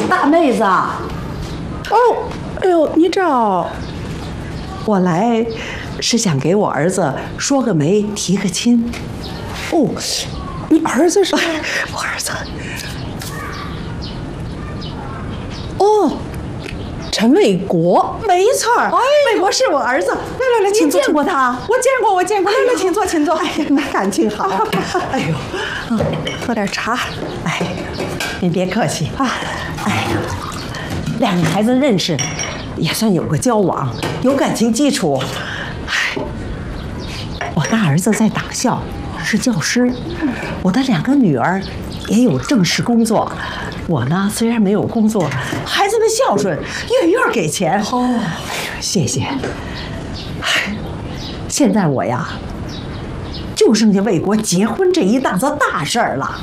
大妹子，哦， 哎呦，你找我来是想给我儿子说个媒，提个亲。 哦，你儿子是？ 我儿子。 哦，陈卫国， 没错儿，卫国是我儿子。 来，请坐。 你见过他？ 我见过。来，请坐。 哎呀，那感情好。哎呦， 喝点茶。 哎，您别客气啊。哎呀，两个孩子认识，也算有个交往，有感情基础。哎，我大儿子在党校是教师，我的两个女儿也有正式工作。我呢，虽然没有工作，孩子们孝顺，月月给钱。哦，哎呀，谢谢。哎，现在我呀，就剩下卫国结婚这一档子大事儿了。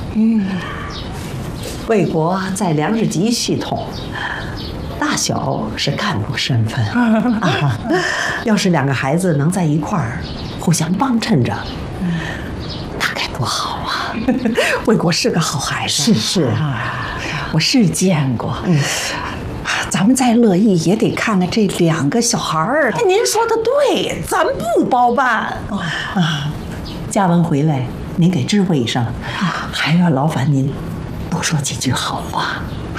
卫国在粮食局系统，大小是干部身份啊。要是两个孩子能在一块儿，互相帮衬着，那该多好啊！卫国是个好孩子。是啊， 我是见过。咱们再乐意也得看看这两个小孩儿。 您说的对，咱不包办啊。嘉文回来，您给知会一声，还要劳烦您多说几句好话。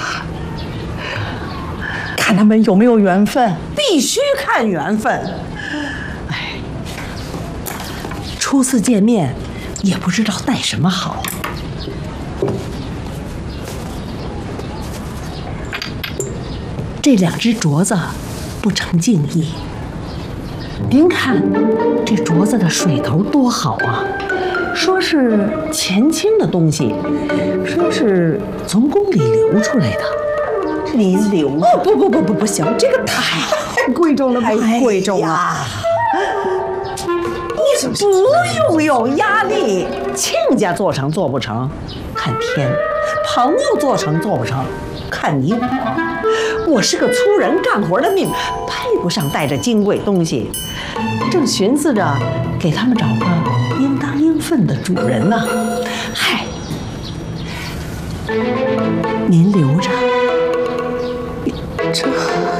看他们有没有缘分， 必须看缘分。哎，初次见面，也不知道带什么好。这两只镯子不成敬意。您看这镯子的水头多好啊！说是前清的东西，说是从宫里流出来的。您留着？ 哦，不行，这个太贵重了，太贵重了。 你不用有压力，亲家做成做不成，看天；朋友做成做不成，看你我。我是个粗人干活的命，配不上带着金贵东西。正寻思着给他们找个应当应分的主人呢。嗨，您留着。 这，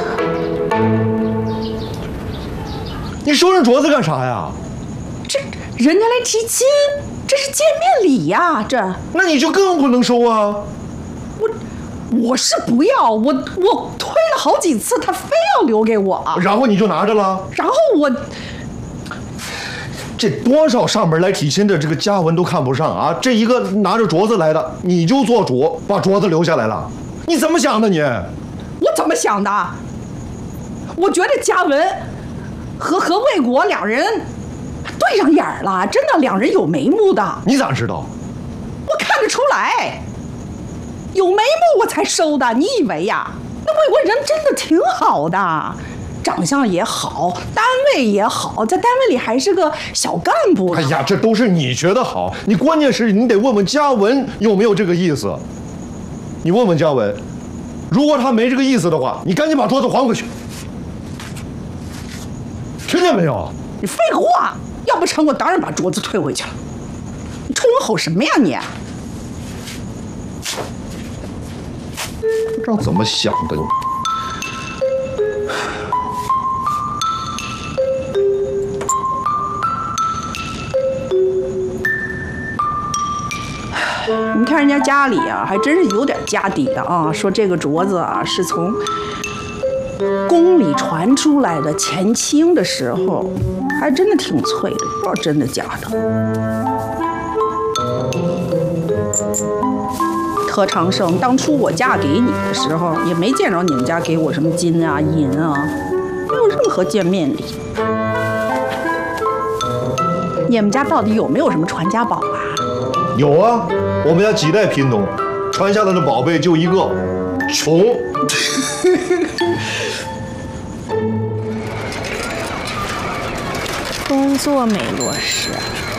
你收人镯子干啥呀？ 这人家来提亲，这是见面礼呀，这。 那你就更不能收啊！ 我是不要，我推了好几次，他非要留给我。 然后你就拿着了。 然后我， 这多少上门来提亲的这个嘉文都看不上啊！这一个拿着镯子来的，你就做主把镯子留下来了，你怎么想的你？ 我怎么想的？我觉得嘉文和卫国两人对上眼了，真的两人有眉目的。 你咋知道？ 我看得出来。有眉目我才收的，你以为呀？那卫国人真的挺好的，长相也好，单位也好，在单位里还是个小干部。 哎呀，这都是你觉得好，你关键是你得问问嘉文有没有这个意思。你问问嘉文，如果他没这个意思的话，你赶紧把镯子还回去，听见没有？ 你废话，要不成我当然把镯子退回去了。你冲我吼什么呀你？ 不知道怎么想的你。 你看人家家里啊，还真是有点家底的啊。说这个镯子啊，是从宫里传出来的，前清的时候，还真的挺脆的，不知道真的假的。何长生，当初我嫁给你的时候，也没见着你们家给我什么金啊、银啊，没有任何见面礼。你们家到底有没有什么传家宝啊？ 有啊，我们家几代贫农，传下来的宝贝就一个，穷。 工作没落实。